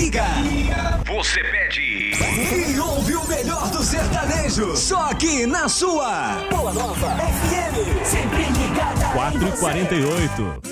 liga. Você pede E ouve o melhor do sertanejo. Só aqui na sua Boa Nova FM. Sempre ligada. 4h48.